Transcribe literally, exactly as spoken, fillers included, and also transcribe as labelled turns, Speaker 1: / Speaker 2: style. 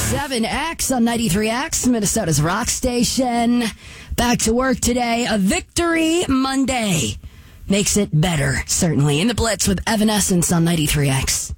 Speaker 1: seven X on ninety-three X, Minnesota's rock station. Back to work today. A victory Monday makes it better, certainly. In the Blitz with Evanescence on ninety-three X.